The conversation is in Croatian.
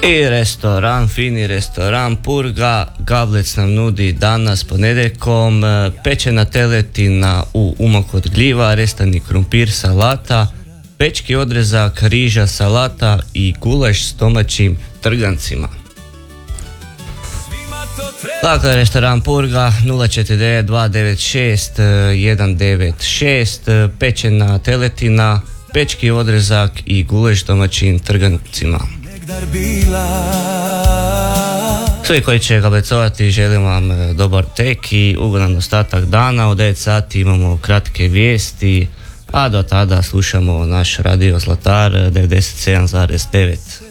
I restoran, fini restoran Purga Gablec nam nudi danas ponedjeljkom pečena teletina u umak od gljiva, restani krumpir, salata, pečki odrezak, riža, salata i gulaš s domaćim trgancima. Dakle, restoran Purga 049 296 196, pečena teletina, pečki odrezak i gulaš s domaćim trgancima. Svi koji će gablecovati želim vam dobar tek i ugodan ostatak dana. U 9 sati imamo kratke vijesti, a do tada slušamo naš radio Zlatar 97,9.